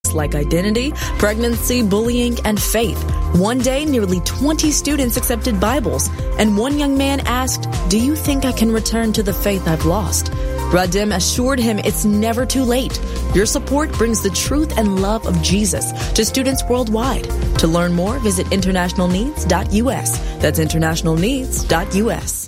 topics like identity, pregnancy, bullying, and faith. One day, nearly 20 students accepted Bibles, and one young man asked, "Do you think I can return to the faith I've lost?" Radim assured him it's never too late. Your support brings the truth and love of Jesus to students worldwide. To learn more, visit internationalneeds.us. That's internationalneeds.us.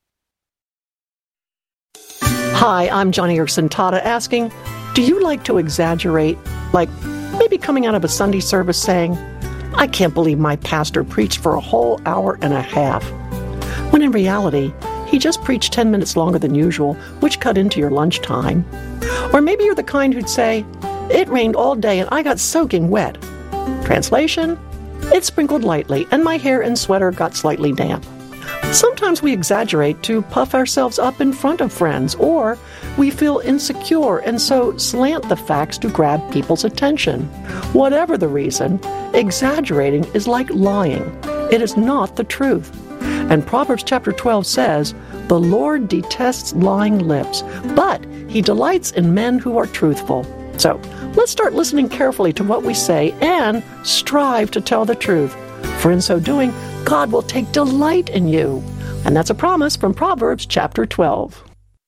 Hi, I'm Johnny Erickson Tata asking, do you like to exaggerate? Like maybe coming out of a Sunday service saying, "I can't believe my pastor preached for a whole hour and a half," when in reality, he just preached 10 minutes longer than usual, which cut into your lunchtime. Or maybe you're the kind who'd say, "It rained all day and I got soaking wet." Translation, it sprinkled lightly and my hair and sweater got slightly damp. Sometimes we exaggerate to puff ourselves up in front of friends, or we feel insecure and so slant the facts to grab people's attention. Whatever the reason, exaggerating is like lying. It is not the truth. And Proverbs chapter 12 says, "The Lord detests lying lips, but he delights in men who are truthful." So let's start listening carefully to what we say and strive to tell the truth. For in so doing, God will take delight in you. And that's a promise from Proverbs chapter 12.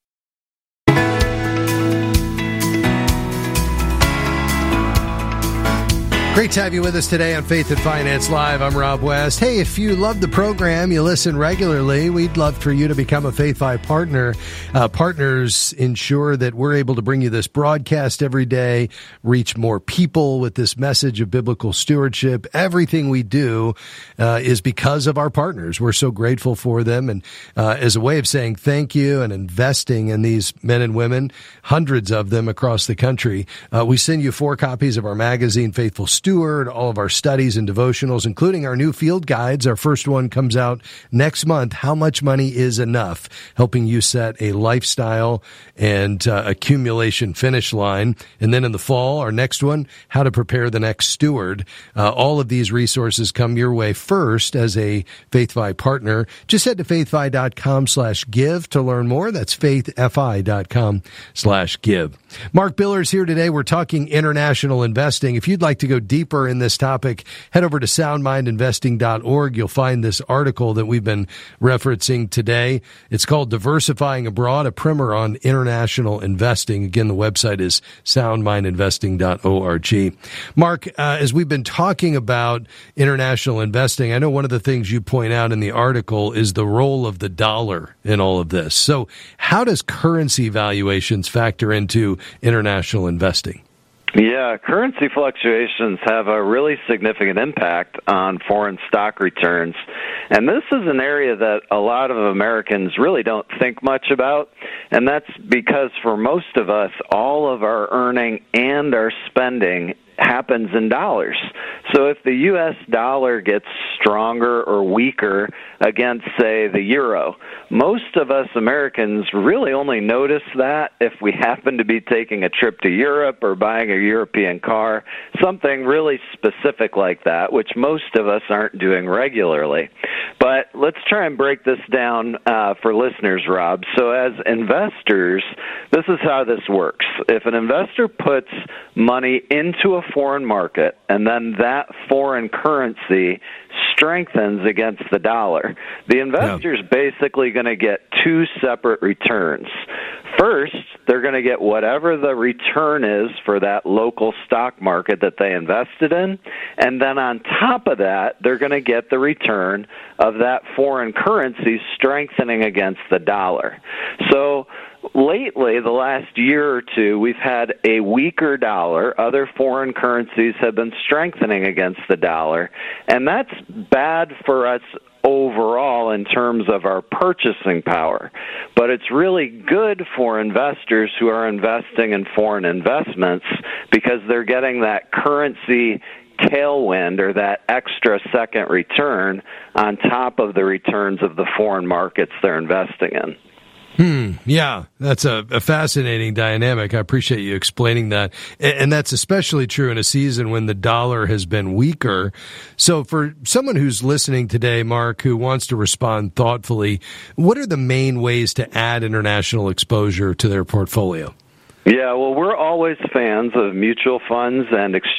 Great to have you with us today on Faith and Finance Live. I'm Rob West. Hey, if you love the program, you listen regularly, we'd love for you to become a Faith Fi partner. Partners ensure that we're able to bring you this broadcast every day, reach more people with this message of biblical stewardship. Everything we do is because of our partners. We're so grateful for them. And as a way of saying thank you and investing in these men and women, hundreds of them across the country, we send you 4 copies of our magazine, Faithful Steward, all of our studies and devotionals, including our new field guides. Our first one comes out next month, How Much Money is Enough, helping you set a lifestyle and accumulation finish line. And then in the fall, our next one, How to Prepare the Next Steward. All of these resources come your way first as a FaithFi partner. Just head to faithfi.com/give to learn more. That's faithfi.com/give. Mark Biller's here today. We're talking international investing. If you'd like to go deeper in this topic, head over to soundmindinvesting.org. You'll find this article that we've been referencing today. It's called Diversifying Abroad, a primer on international investing. Again, the website is soundmindinvesting.org. Mark, as we've been talking about international investing, I know one of the things you point out in the article is the role of the dollar in all of this. So how does currency valuations factor into international investing? Yeah, currency fluctuations have a really significant impact on foreign stock returns. And this is an area that a lot of Americans really don't think much about. And that's because for most of us, all of our earning and our spending happens in dollars. So if the U.S. dollar gets stronger or weaker against, say, the euro, most of us Americans really only notice that if we happen to be taking a trip to Europe or buying a European car, something really specific like that, which most of us aren't doing regularly. But let's try and break this down for listeners, Rob. So as investors, this is how this works. If an investor puts money into a foreign market and then that foreign currency strengthens against the dollar, the investor's basically going to get 2 separate returns. First, they're going to get whatever the return is for that local stock market that they invested in, and then on top of that, they're going to get the return of that foreign currency strengthening against the dollar. So lately, the last year or two, we've had a weaker dollar. Other foreign currencies have been strengthening against the dollar, and that's bad for us overall in terms of our purchasing power. But it's really good for investors who are investing in foreign investments because they're getting that currency tailwind or that extra second return on top of the returns of the foreign markets they're investing in. Yeah, that's a fascinating dynamic. I appreciate you explaining that. And that's especially true in a season when the dollar has been weaker. So for someone who's listening today, Mark, who wants to respond thoughtfully, what are the main ways to add international exposure to their portfolio? Yeah, well, we're always fans of mutual funds and exchange